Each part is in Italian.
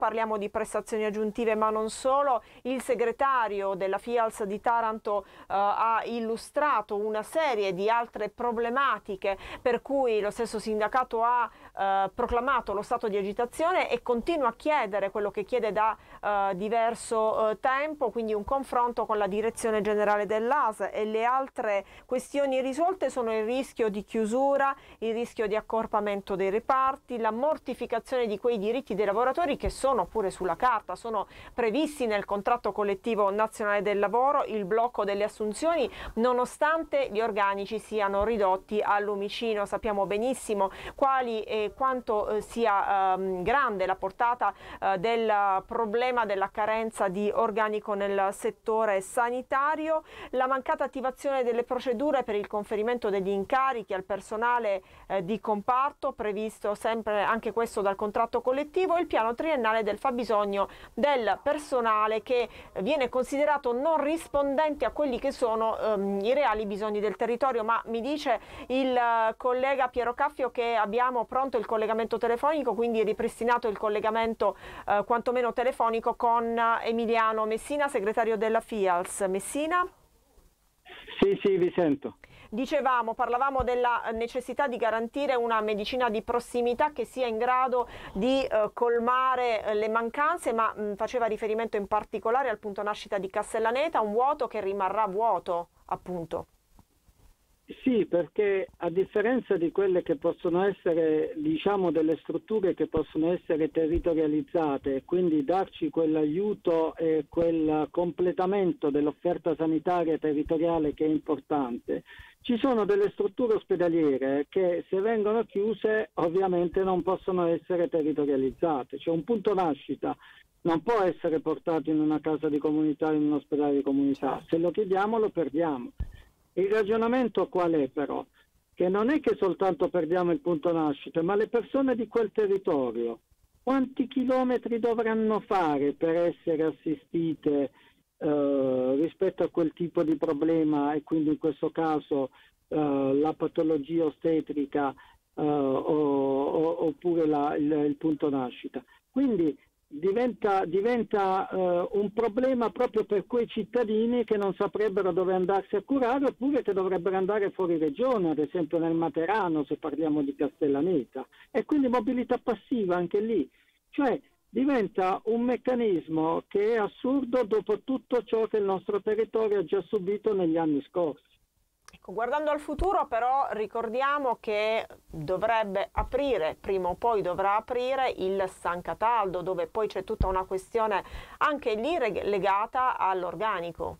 parliamo di prestazioni aggiuntive ma non solo. Il segretario della FIALS di Taranto ha illustrato una serie di altre problematiche per cui lo stesso sindacato ha proclamato lo stato di agitazione e continua a chiedere quello che chiede da diverso tempo, quindi un confronto con la direzione generale dell'AS, e le altre questioni risolte sono il rischio di chiusura, il rischio di accorpamento dei reparti, la mortificazione di quei diritti dei lavoratori che sono pure sulla carta, sono previsti nel contratto collettivo nazionale del lavoro, il blocco delle assunzioni nonostante gli organici siano ridotti al lumicino. Sappiamo benissimo quali e quanto sia grande la portata del problema della carenza di organico nel settore sanitario, la mancata attivazione delle procedure per il conferimento degli incarichi al personale di comparto, previsto sempre anche questo dal contratto collettivo, e il piano triennale del fabbisogno del personale che viene considerato non rispondente a quelli che sono i reali bisogni del territorio. Ma mi dice il collega Piero Caffio che abbiamo pronto il collegamento telefonico, quindi ripristinato il collegamento quantomeno telefonico con Emiliano Messina, segretario della FIALS. Messina? Sì, vi sento. Parlavamo della necessità di garantire una medicina di prossimità che sia in grado di colmare le mancanze, ma faceva riferimento in particolare al punto nascita di Castellaneta, un vuoto che rimarrà vuoto, appunto. Sì, perché a differenza di quelle che possono essere, diciamo, delle strutture che possono essere territorializzate e quindi darci quell'aiuto e quel completamento dell'offerta sanitaria territoriale che è importante, ci sono delle strutture ospedaliere che se vengono chiuse ovviamente non possono essere territorializzate, cioè un punto nascita non può essere portato in una casa di comunità, in un ospedale di comunità, se lo chiediamo lo perdiamo. Il ragionamento qual è però? Che non è che soltanto perdiamo il punto nascita, ma le persone di quel territorio, quanti chilometri dovranno fare per essere assistite rispetto a quel tipo di problema, e quindi in questo caso la patologia ostetrica oppure il punto nascita. Quindi diventa un problema proprio per quei cittadini che non saprebbero dove andarsi a curare, oppure che dovrebbero andare fuori regione, ad esempio nel Materano se parliamo di Castellaneta, e quindi mobilità passiva anche lì, cioè diventa un meccanismo che è assurdo dopo tutto ciò che il nostro territorio ha già subito negli anni scorsi. Guardando al futuro però ricordiamo che dovrebbe aprire, prima o poi dovrà aprire il San Cataldo, dove poi c'è tutta una questione anche lì legata all'organico.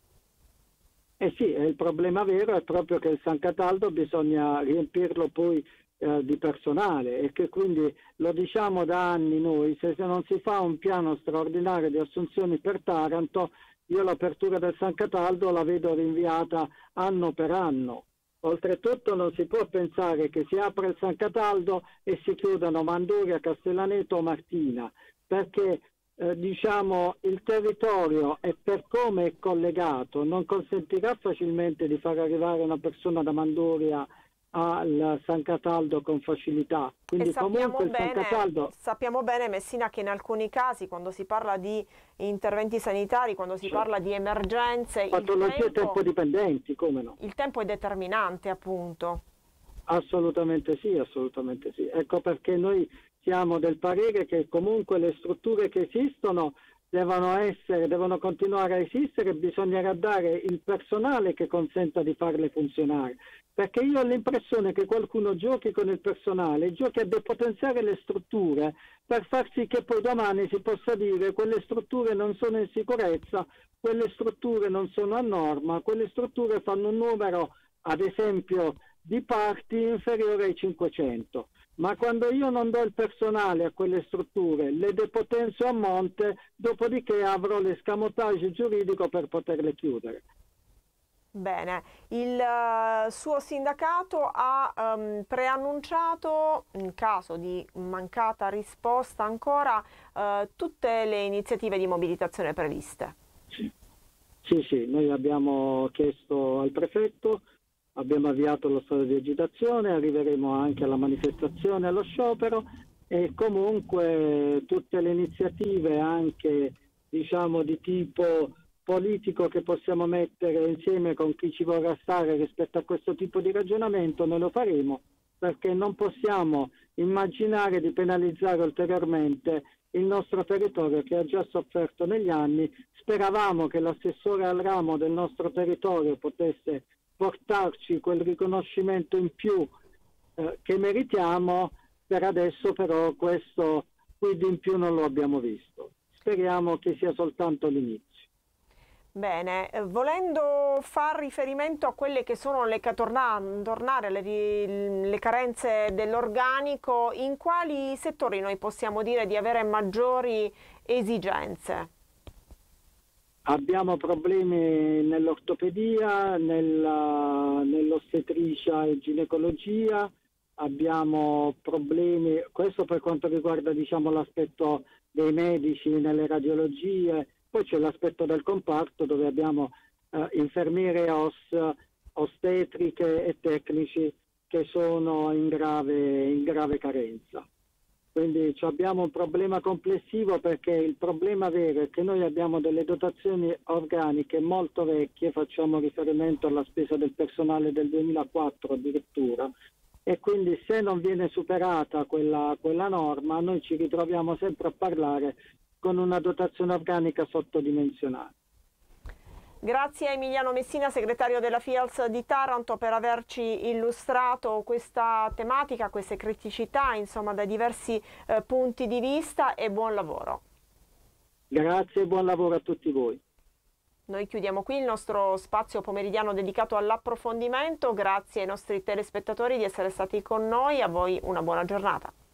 Eh sì, il problema vero è proprio che il San Cataldo bisogna riempirlo poi di personale, e che quindi lo diciamo da anni noi, se non si fa un piano straordinario di assunzioni per Taranto, io l'apertura del San Cataldo la vedo rinviata anno per anno. Oltretutto non si può pensare che si apra il San Cataldo e si chiudano Manduria, Castellaneta o Martina, perché diciamo il territorio, e per come è collegato, non consentirà facilmente di far arrivare una persona da Manduria al San Cataldo con facilità. Quindi comunque il San Cataldo... Sappiamo bene, Messina, che in alcuni casi, quando si parla di interventi sanitari, quando si parla di emergenze, patologie tempo dipendenti, come no? Il tempo è determinante, appunto. Assolutamente sì, assolutamente sì. Ecco perché noi siamo del parere che comunque le strutture che esistono devono continuare a esistere, bisognerà dare il personale che consenta di farle funzionare, perché io ho l'impressione che qualcuno giochi con il personale, giochi a depotenziare le strutture per far sì che poi domani si possa dire quelle strutture non sono in sicurezza, quelle strutture non sono a norma, quelle strutture fanno un numero, ad esempio, di parti inferiore ai 500. Ma quando io non do il personale a quelle strutture, le depotenzio a monte, dopodiché avrò l'escamotage giuridico per poterle chiudere. Bene, il suo sindacato ha preannunciato, in caso di mancata risposta ancora, tutte le iniziative di mobilitazione previste. Sì, noi abbiamo chiesto al prefetto, abbiamo avviato lo stato di agitazione, arriveremo anche alla manifestazione, allo sciopero, e comunque tutte le iniziative anche diciamo di tipo politico che possiamo mettere insieme con chi ci vorrà stare rispetto a questo tipo di ragionamento, noi lo faremo, perché non possiamo immaginare di penalizzare ulteriormente il nostro territorio che ha già sofferto negli anni. Speravamo che l'assessore al ramo del nostro territorio potesse portarci quel riconoscimento in più che meritiamo. Per adesso però questo quid in più non lo abbiamo visto. Speriamo che sia soltanto l'inizio. Bene, volendo far riferimento a quelle che sono tornare le carenze dell'organico, in quali settori noi possiamo dire di avere maggiori esigenze? Abbiamo problemi nell'ortopedia, nell'ostetricia e ginecologia, abbiamo problemi, questo per quanto riguarda diciamo, l'aspetto dei medici nelle radiologie, poi c'è l'aspetto del comparto dove abbiamo infermiere ostetriche e tecnici che sono in grave carenza. Quindi abbiamo un problema complessivo perché il problema vero è che noi abbiamo delle dotazioni organiche molto vecchie, facciamo riferimento alla spesa del personale del 2004 addirittura, e quindi se non viene superata quella norma noi ci ritroviamo sempre a parlare con una dotazione organica sottodimensionata. Grazie a Emiliano Messina, segretario della FIALS di Taranto, per averci illustrato questa tematica, queste criticità, insomma, da diversi punti di vista, e buon lavoro. Grazie e buon lavoro a tutti voi. Noi chiudiamo qui il nostro spazio pomeridiano dedicato all'approfondimento. Grazie ai nostri telespettatori di essere stati con noi, a voi una buona giornata.